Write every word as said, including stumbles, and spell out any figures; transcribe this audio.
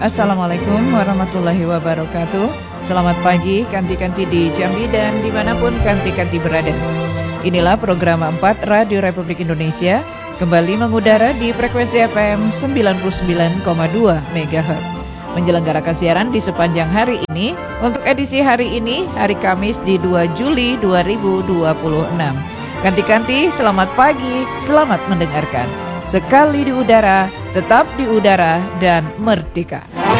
Assalamualaikum warahmatullahi wabarakatuh. Selamat pagi Kanti-Kanti di Jambi dan dimanapun Kanti-Kanti berada. Inilah program empat Radio Republik Indonesia kembali mengudara di frekuensi F M sembilan puluh sembilan koma dua megahertz. Menyelenggarakan siaran di sepanjang hari ini. Untuk edisi hari ini, hari Kamis di dua Juli dua ribu dua puluh enam. Kanti-Kanti, selamat pagi, selamat mendengarkan. Sekali di udara, tetap di udara dan merdeka.